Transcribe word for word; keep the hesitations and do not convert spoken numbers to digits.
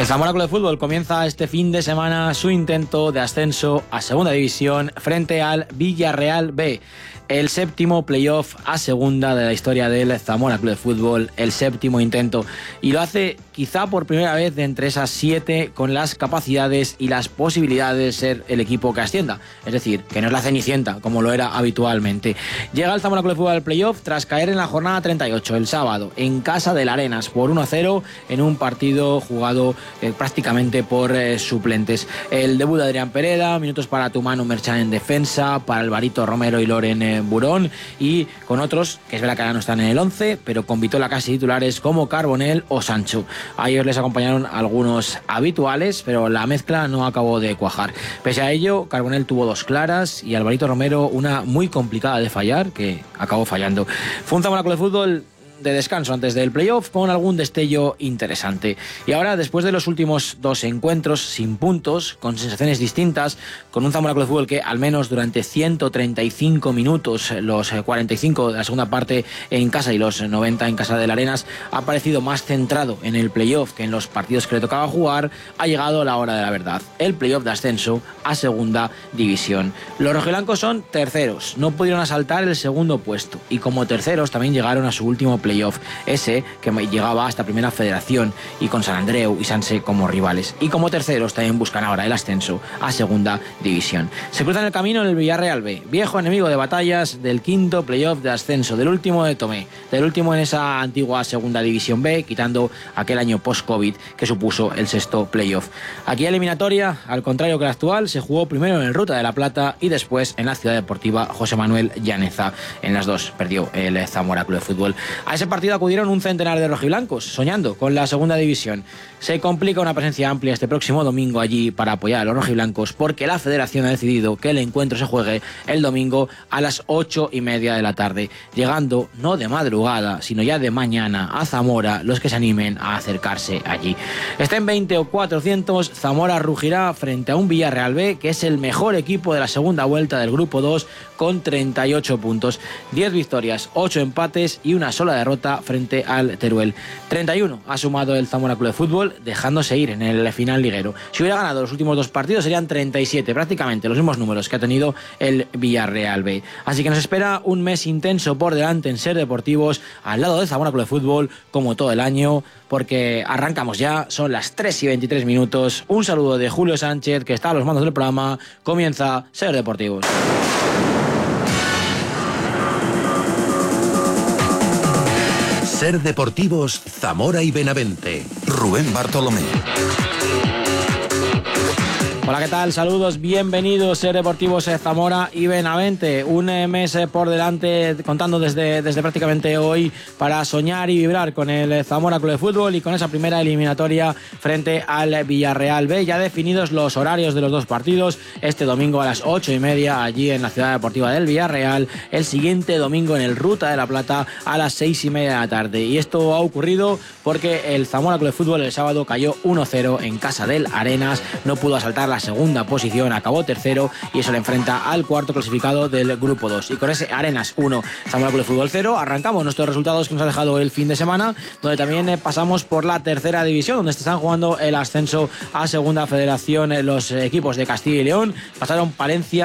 El Zamora Club de Fútbol comienza este fin de semana su intento de ascenso a Segunda División frente al Villarreal B. El séptimo playoff a segunda de la historia del Zamora Club de Fútbol, el séptimo intento, y lo hace quizá por primera vez de entre esas siete con las capacidades y las posibilidades de ser el equipo que ascienda, es decir, que no es la Cenicienta como lo era habitualmente. Llega el Zamora Club de Fútbol al playoff tras caer en la jornada treinta y ocho el sábado en casa del Arenas por uno a cero en un partido jugado eh, prácticamente por eh, suplentes. El debut de Adrián Pereda, minutos para Tumano Merchan en defensa, para Alvarito Romero y Loren eh, Burón, y con otros que es verdad que ahora no están en el once, pero con Vitola casi titulares como Carbonell o Sancho. A ellos les acompañaron algunos habituales, pero la mezcla no acabó de cuajar. Pese a ello, Carbonell tuvo dos claras y Alvarito Romero una muy complicada de fallar, que acabó fallando. Fue un Zamora Club de Fútbol de descanso antes del playoff con algún destello interesante. Y ahora, después de los últimos dos encuentros sin puntos, con sensaciones distintas, con un Zamora Club de Fútbol que al menos durante ciento treinta y cinco minutos, los cuarenta y cinco de la segunda parte en casa y los noventa en casa del Arenas, ha parecido más centrado en el playoff que en los partidos que le tocaba jugar, ha llegado la hora de la verdad. El playoff de ascenso a Segunda División. Los rojiblancos son terceros, no pudieron asaltar el segundo puesto y como terceros también llegaron a su último playoff, ese que llegaba hasta Primera Federación y con San Andreu y Sanse como rivales. Y como terceros también buscan ahora el ascenso a Segunda División. Se cruzan el camino en el Villarreal B, viejo enemigo de batallas del quinto playoff de ascenso, del último de Tomé, del último en esa antigua Segunda División B, quitando aquel año post-COVID que supuso el sexto playoff. Aquí la eliminatoria, al contrario que la actual, se jugó primero en el Ruta de la Plata y después en la Ciudad Deportiva José Manuel Llaneza. En las dos perdió el Zamora Club de Fútbol. A ese partido acudieron un centenar de rojiblancos, soñando con la Segunda División. Se complica una presencia amplia este próximo domingo allí para apoyar a los rojiblancos, porque la Federación ha decidido que el encuentro se juegue el domingo a las ocho y media de la tarde, llegando no de madrugada, sino ya de mañana a Zamora los que se animen a acercarse allí. Estén veinte o cuatrocientos, Zamora rugirá frente a un Villarreal B, que es el mejor equipo de la segunda vuelta del grupo dos, con treinta y ocho puntos, diez victorias, ocho empates y una sola derrota frente al Teruel. treinta y uno ha sumado el Zamora Club de Fútbol, dejándose ir en el final liguero. Si hubiera ganado los últimos dos partidos serían treinta y siete, prácticamente los mismos números que ha tenido el Villarreal B. Así que nos espera un mes intenso por delante en Ser Deportivos, al lado del Zamora Club de Fútbol, como todo el año, porque arrancamos ya, son las tres y veintitrés minutos. Un saludo de Julio Sánchez, que está a los mandos del programa. Comienza Ser Deportivos. Ser Deportivos, Zamora y Benavente. Rubén Bartolomé. Hola, ¿qué tal? Saludos, bienvenidos Ser Deportivos Zamora y Benavente. Un mes por delante, contando desde, desde prácticamente hoy para soñar y vibrar con el Zamora Club de Fútbol y con esa primera eliminatoria frente al Villarreal B. Ya definidos los horarios de los dos partidos, este domingo a las ocho y media allí en la Ciudad Deportiva del Villarreal, el siguiente domingo en el Ruta de la Plata a las seis y media de la tarde. Y esto ha ocurrido porque el Zamora Club de Fútbol el sábado cayó uno cero en casa del Arenas, no pudo asaltar la segunda posición, acabó tercero y eso le enfrenta al cuarto clasificado del grupo dos. Y con ese Arenas uno, Zamora Club de Fútbol cero, arrancamos nuestros resultados que nos ha dejado el fin de semana, donde también eh, pasamos por la tercera división, donde están jugando el ascenso a Segunda Federación eh, los equipos de Castilla y León. Pasaron Palencia,